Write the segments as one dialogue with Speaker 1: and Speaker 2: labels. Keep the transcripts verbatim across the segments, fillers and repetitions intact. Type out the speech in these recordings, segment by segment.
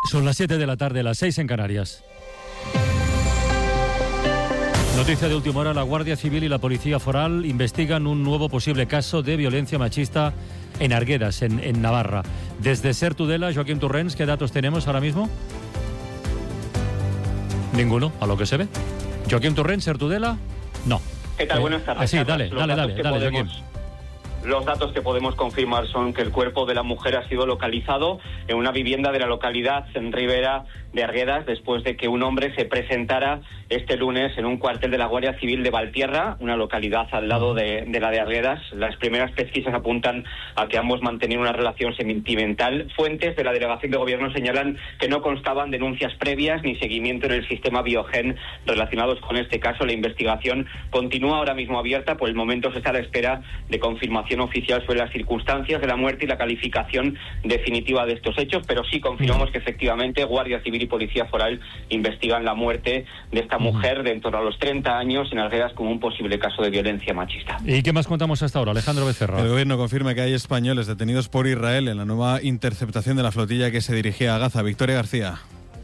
Speaker 1: Son las siete de la tarde, las seis en Canarias. Noticia de última hora: la Guardia Civil y la Policía Foral investigan un nuevo posible caso de violencia machista en Arguedas, en, en Navarra. Desde Ser Tudela, Joaquín Torrents, ¿qué datos tenemos ahora mismo? Ninguno, a lo que se ve. Joaquín Torrents, Ser Tudela, no.
Speaker 2: ¿Qué tal? Eh, Buenas tardes.
Speaker 1: Sí, dale, dale, dale, dale, Joaquín.
Speaker 2: Los datos que podemos confirmar son que el cuerpo de la mujer ha sido localizado en una vivienda de la localidad en Ribera de Arguedas, después de que un hombre se presentara este lunes en un cuartel de la Guardia Civil de Valtierra, una localidad al lado de, de la de Arguedas. Las primeras pesquisas apuntan a que ambos mantenían una relación sentimental. Fuentes de la delegación de gobierno señalan que no constaban denuncias previas ni seguimiento en el sistema Biogen relacionados con este caso. La investigación continúa ahora mismo abierta. Por el momento se está a la espera de confirmación oficial sobre las circunstancias de la muerte y la calificación definitiva de estos hechos, pero sí confirmamos que efectivamente Guardia Civil y Policía Foral investigan la muerte de esta mujer de en torno a los treinta años en Arguedas como un posible caso de violencia machista.
Speaker 1: ¿Y qué más contamos hasta ahora, Alejandro Becerra?
Speaker 3: El gobierno confirma que hay españoles detenidos por Israel en la nueva interceptación de la flotilla que se dirigía a Gaza. Victoria García.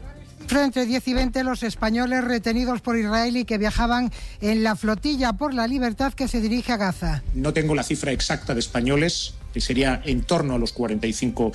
Speaker 4: Entre diez y veinte los españoles retenidos por Israel y que viajaban en la flotilla por la libertad que se dirige a Gaza.
Speaker 5: No tengo la cifra exacta de españoles, que sería en torno a los cuarenta y cinco,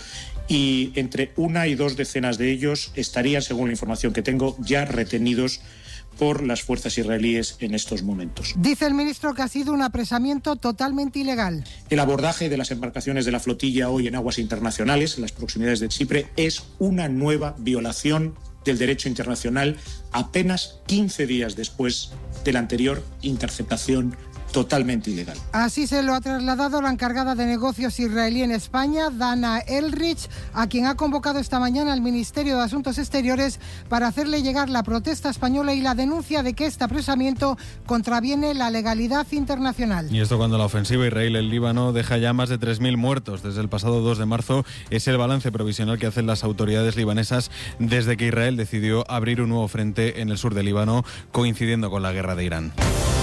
Speaker 5: y entre una y dos decenas de ellos estarían, según la información que tengo, ya retenidos por las fuerzas israelíes en estos momentos.
Speaker 4: Dice el ministro que ha sido un apresamiento totalmente ilegal.
Speaker 5: El abordaje de las embarcaciones de la flotilla hoy en aguas internacionales, en las proximidades de Chipre, es una nueva violación del derecho internacional apenas quince días después de la anterior interceptación totalmente ilegal.
Speaker 4: Así se lo ha trasladado la encargada de negocios israelí en España, Dana Elrich, a quien ha convocado esta mañana al Ministerio de Asuntos Exteriores para hacerle llegar la protesta española y la denuncia de que este apresamiento contraviene la legalidad internacional.
Speaker 3: Y esto cuando la ofensiva israelí en Líbano deja ya más de tres mil muertos desde el pasado dos de marzo. Es el balance provisional que hacen las autoridades libanesas desde que Israel decidió abrir un nuevo frente en el sur de Líbano, coincidiendo con la guerra de Irán.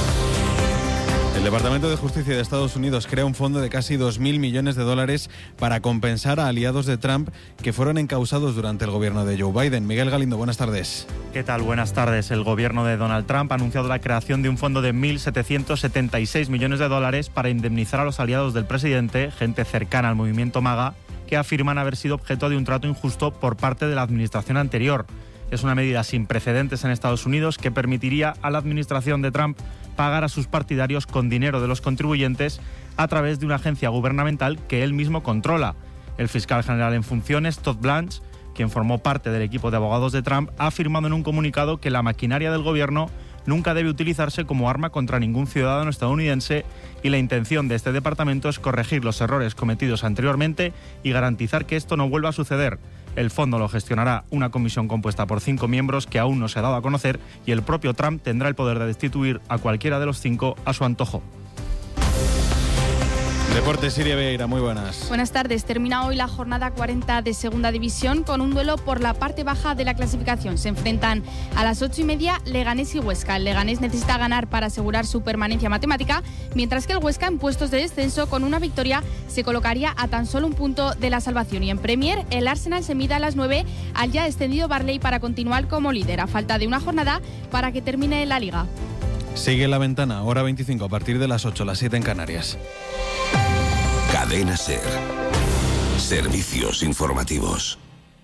Speaker 3: El Departamento de Justicia de Estados Unidos crea un fondo de casi dos mil millones de dólares para compensar a aliados de Trump que fueron encausados durante el gobierno de Joe Biden. Miguel Galindo, buenas tardes.
Speaker 6: ¿Qué tal? Buenas tardes. El gobierno de Donald Trump ha anunciado la creación de un fondo de mil setecientos setenta y seis millones de dólares para indemnizar a los aliados del presidente, gente cercana al movimiento MAGA, que afirman haber sido objeto de un trato injusto por parte de la administración anterior. Es una medida sin precedentes en Estados Unidos que permitiría a la administración de Trump pagar a sus partidarios con dinero de los contribuyentes a través de una agencia gubernamental que él mismo controla. El fiscal general en funciones, Todd Blanche, quien formó parte del equipo de abogados de Trump, ha afirmado en un comunicado que la maquinaria del gobierno nunca debe utilizarse como arma contra ningún ciudadano estadounidense y la intención de este departamento es corregir los errores cometidos anteriormente y garantizar que esto no vuelva a suceder. El fondo lo gestionará una comisión compuesta por cinco miembros que aún no se ha dado a conocer y el propio Trump tendrá el poder de destituir a cualquiera de los cinco a su antojo.
Speaker 3: Deportes, Siria Vieira, muy buenas.
Speaker 7: Buenas tardes. Termina hoy la jornada cuarenta de Segunda División con un duelo por la parte baja de la clasificación. Se enfrentan a las ocho y media Leganés y Huesca. El Leganés necesita ganar para asegurar su permanencia matemática, mientras que el Huesca, en puestos de descenso, con una victoria se colocaría a tan solo un punto de la salvación. Y en Premier, el Arsenal se mide a las nueve al ya descendido Barley para continuar como líder, a falta de una jornada para que termine la Liga.
Speaker 3: Sigue La Ventana, hora veinticinco, a partir de las ocho, las siete en Canarias.
Speaker 8: Cadena SER. Servicios informativos.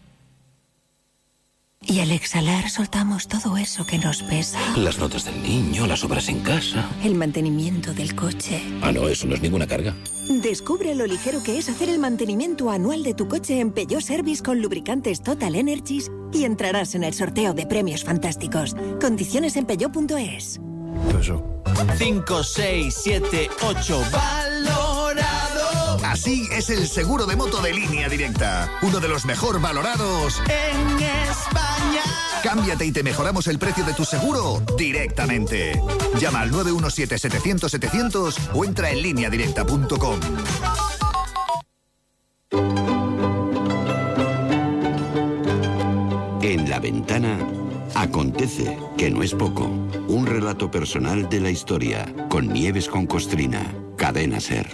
Speaker 9: Y al exhalar soltamos todo eso que nos pesa.
Speaker 8: Las notas del niño, las obras en casa.
Speaker 9: El mantenimiento del coche.
Speaker 8: Ah, no, eso no es ninguna carga.
Speaker 9: Descubre lo ligero que es hacer el mantenimiento anual de tu coche en Peugeot Service con lubricantes Total Energies y entrarás en el sorteo de premios fantásticos. Condiciones en peugeot punto es.
Speaker 10: cinco, seis, siete, ocho, valorado.
Speaker 11: Así es el seguro de moto de Línea Directa, uno de los mejor valorados
Speaker 10: en España.
Speaker 11: Cámbiate y te mejoramos el precio de tu seguro directamente. Llama al nueve uno siete, setecientos, setecientos o entra en línea directa punto com.
Speaker 8: En La Ventana acontece, que no es poco. Un relato personal de la historia, con Nieves con Costrina. Cadena SER.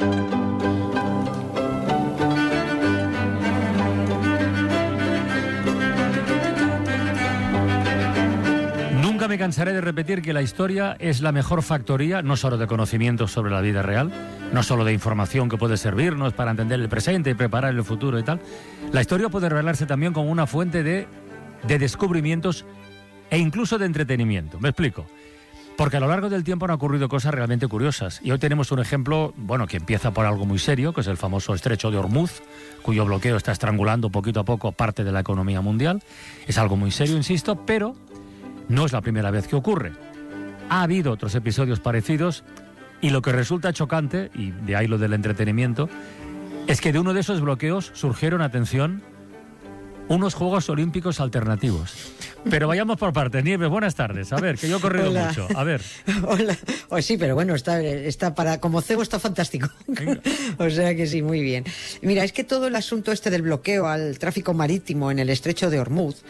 Speaker 1: me cansaré de repetir que la historia es la mejor factoría, no solo de conocimientos sobre la vida real, no solo de información que puede servirnos para entender el presente y preparar el futuro y tal. La historia puede revelarse también como una fuente de, de descubrimientos e incluso de entretenimiento. Me explico. Porque a lo largo del tiempo han ocurrido cosas realmente curiosas. Y hoy tenemos un ejemplo, bueno, que empieza por algo muy serio, que es el famoso Estrecho de Hormuz, cuyo bloqueo está estrangulando poquito a poco parte de la economía mundial. Es algo muy serio, insisto, pero no es la primera vez que ocurre. Ha habido otros episodios parecidos y lo que resulta chocante, y de ahí lo del entretenimiento, es que de uno de esos bloqueos surgieron, atención, unos Juegos Olímpicos alternativos. Pero vayamos por partes. Nieves, buenas tardes. A ver, que yo he corrido
Speaker 12: Hola.
Speaker 1: mucho. A ver.
Speaker 12: Hola. Oh, sí, pero bueno, está, está para como cebo está fantástico. O sea que sí, muy bien. Mira, es que todo el asunto este del bloqueo al tráfico marítimo en el Estrecho de Hormuz,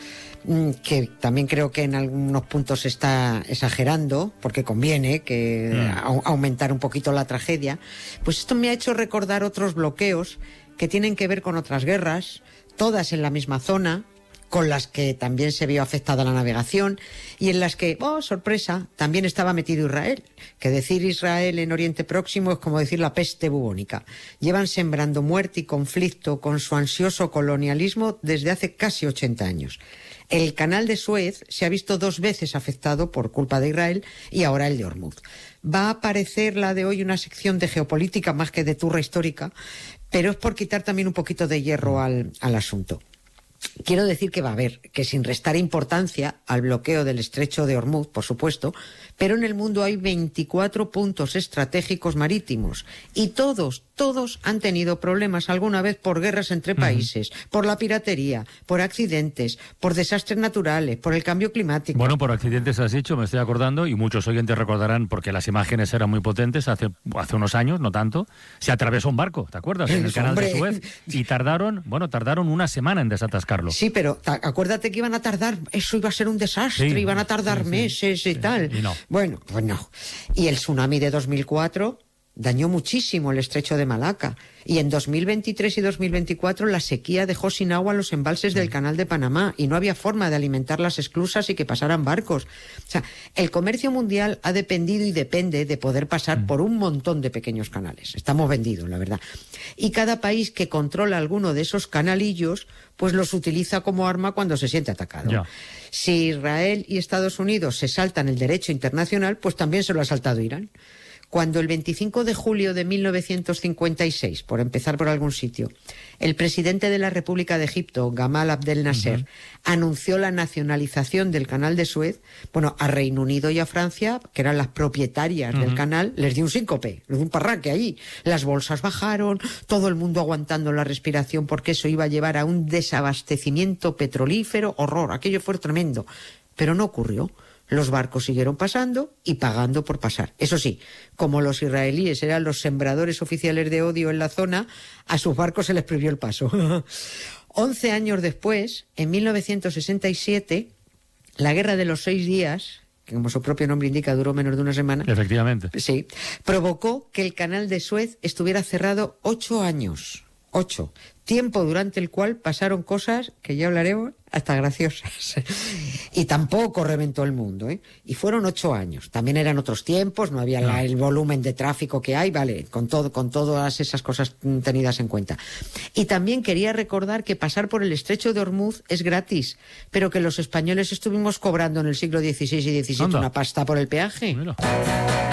Speaker 12: que también creo que en algunos puntos se está exagerando, porque conviene que mm. aumentar un poquito la tragedia, pues esto me ha hecho recordar otros bloqueos que tienen que ver con otras guerras, todas en la misma zona, con las que también se vio afectada la navegación y en las que, oh, sorpresa, también estaba metido Israel. Que decir Israel en Oriente Próximo es como decir la peste bubónica. Llevan sembrando muerte y conflicto con su ansioso colonialismo desde hace casi ochenta años. El canal de Suez se ha visto dos veces afectado por culpa de Israel y ahora el de Hormuz. Va a aparecer la de hoy una sección de geopolítica más que de turra histórica, pero es por quitar también un poquito de hierro al, al asunto. Quiero decir que va a haber, que sin restar importancia al bloqueo del Estrecho de Hormuz, por supuesto, pero en el mundo hay veinticuatro puntos estratégicos marítimos y todos, todos han tenido problemas alguna vez por guerras entre países, uh-huh. por la piratería, por accidentes, por desastres naturales, por el cambio climático.
Speaker 1: Bueno, por accidentes has dicho, me estoy acordando, y muchos oyentes recordarán, porque las imágenes eran muy potentes, hace, hace unos años, no tanto, se atravesó un barco, ¿te acuerdas? En el canal Hombre. de Suez, y tardaron, bueno, tardaron una semana en desatascarlo.
Speaker 12: Sí, pero ta- acuérdate que iban a tardar, eso iba a ser un desastre, sí, iban a tardar sí, sí, meses y sí, tal.
Speaker 1: Y no.
Speaker 12: Bueno, pues no. Y el tsunami de dos mil cuatro dañó muchísimo el estrecho de Malaca. Y en dos mil veintitrés y dos mil veinticuatro la sequía dejó sin agua los embalses del Canal de Panamá y no había forma de alimentar las esclusas y que pasaran barcos. O sea, el comercio mundial ha dependido y depende de poder pasar por un montón de pequeños canales. Estamos vendidos, la verdad. Y cada país que controla alguno de esos canalillos, pues los utiliza como arma cuando se siente atacado. Ya. Si Israel y Estados Unidos se saltan el derecho internacional, pues también se lo ha saltado Irán. Cuando el veinticinco de julio de mil novecientos cincuenta y seis, por empezar por algún sitio, el presidente de la República de Egipto, Gamal Abdel Nasser, uh-huh. anunció la nacionalización del canal de Suez, bueno, a Reino Unido y a Francia, que eran las propietarias uh-huh. del canal, les dio un síncope, les dio un parraque allí. Las bolsas bajaron, todo el mundo aguantando la respiración porque eso iba a llevar a un desabastecimiento petrolífero, horror, aquello fue tremendo. Pero no ocurrió. Los barcos siguieron pasando y pagando por pasar. Eso sí, como los israelíes eran los sembradores oficiales de odio en la zona, a sus barcos se les prohibió el paso. Once años después, en mil novecientos sesenta y siete, la Guerra de los Seis Días, que como su propio nombre indica duró menos de una semana.
Speaker 1: Efectivamente.
Speaker 12: Sí, provocó que el canal de Suez estuviera cerrado ocho años. Ocho. Tiempo durante el cual pasaron cosas que ya hablaremos hasta graciosas. Y tampoco reventó el mundo, ¿eh? Y fueron ocho años. También eran otros tiempos, no había la, el volumen de tráfico que hay, vale, con todo, con todas esas cosas tenidas en cuenta. Y también quería recordar que pasar por el Estrecho de Hormuz es gratis, pero que los españoles estuvimos cobrando en el siglo dieciséis y diecisiete Anda. una pasta por el peaje. Mira.